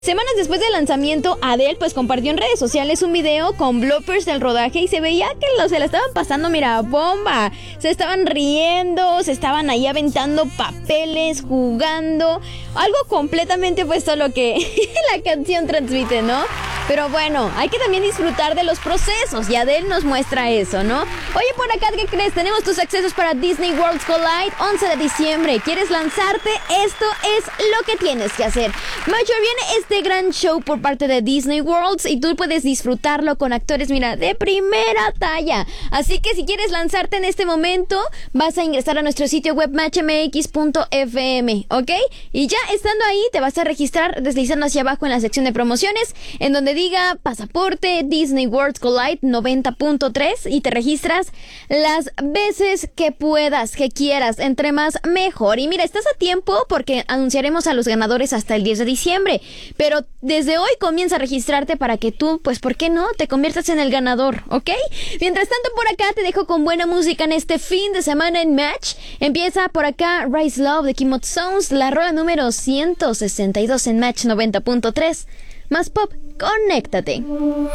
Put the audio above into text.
Semanas después del lanzamiento, Adele pues compartió en redes sociales un video con bloopers del rodaje y se veía que se la estaban pasando, mira, bomba. Se estaban riendo, se estaban ahí aventando papeles, jugando, algo completamente opuesto a lo que la canción transmite, ¿no? Pero bueno, hay que también disfrutar de los procesos y Adele nos muestra eso, ¿no? Oye, por acá, ¿qué crees? Tenemos tus accesos para Disney Worlds Collide 11 de diciembre. ¿Quieres lanzarte? Esto es lo que tienes que hacer. Mayor, viene este gran show por parte de Disney Worlds y tú puedes disfrutarlo con actores, mira, de primera talla. Así que si quieres lanzarte en este momento, vas a ingresar a nuestro sitio web matchmx.fm, ¿ok? Y ya estando ahí, te vas a registrar deslizando hacia abajo en la sección de promociones, en donde diga pasaporte Disney Worlds Collide 90.3 y te registras las veces que puedas, que quieras, entre más mejor. Y mira, estás a tiempo porque anunciaremos a los ganadores hasta el 10 de diciembre, pero desde hoy comienza a registrarte para que tú, pues, ¿por qué no?, te conviertas en el ganador, ¿ok? Mientras tanto, por acá te dejo con buena música en este fin de semana en Match. Empieza por acá Rise Love de Kim Sounds, la rola número 162 en Match 90.3. Más pop, conéctate.